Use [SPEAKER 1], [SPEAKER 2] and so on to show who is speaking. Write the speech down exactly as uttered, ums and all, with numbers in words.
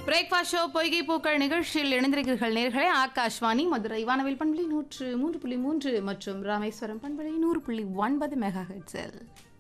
[SPEAKER 1] Breakfast show பொய்கை பூக்கள் நிகழ்ச்சியில் இணைந்திருக்கிறீர்கள் நேர்களே. ஆகாஷ்வாணி மதுரை வானவில் பண்பலை நூற்று மூன்று புள்ளி மூன்று மற்றும் ராமேஸ்வரம் பண்பலை நூறு புள்ளி ஒன்பது மெகா ஹெர்ட்ஸில்